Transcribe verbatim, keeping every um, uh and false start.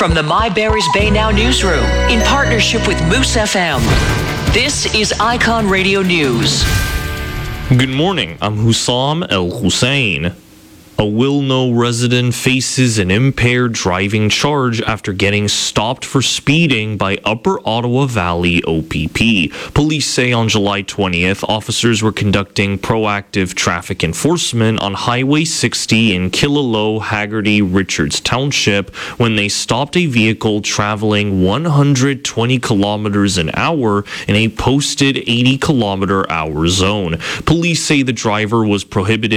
From the My Barry's Bay Now newsroom, in partnership with Moose F M, this is Icon Radio News. Good morning, I'm Hussam El Hussein. A Wilno resident faces an impaired driving charge after getting stopped for speeding by Upper Ottawa Valley O P P. Police say on July twentieth, officers were conducting proactive traffic enforcement on Highway sixty in Killaloe, Haggerty, Richards Township when they stopped a vehicle traveling one hundred twenty kilometers an hour in a posted eighty kilometer hour zone. Police say the driver was prohibited